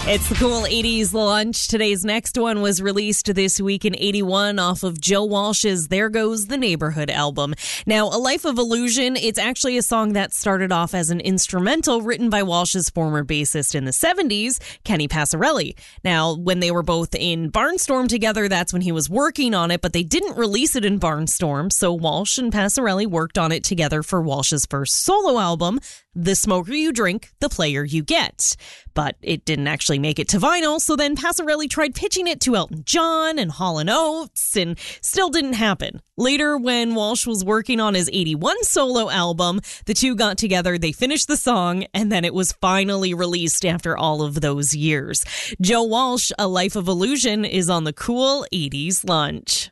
It's the cool 80s lunch. Today's next one was released this week in 81 off of Joe Walsh's There Goes the Neighborhood album. Now, A Life of Illusion, it's actually a song that started off as an instrumental written by Walsh's former bassist in the 70s, Kenny Passarelli. Now, when they were both in Barnstorm together, that's when he was working on it, but they didn't release it in Barnstorm, so Walsh and Passarelli worked on it together for Walsh's first solo album, The Smoker You Drink, The Player You Get. But it didn't actually make it to vinyl, so then Passarelli tried pitching it to Elton John and Hall & Oates, and still didn't happen. Later, when Walsh was working on his 81 solo album, the two got together, they finished the song, and then it was finally released after all of those years. Joe Walsh, A Life of Illusion, is on the cool 80s lunch.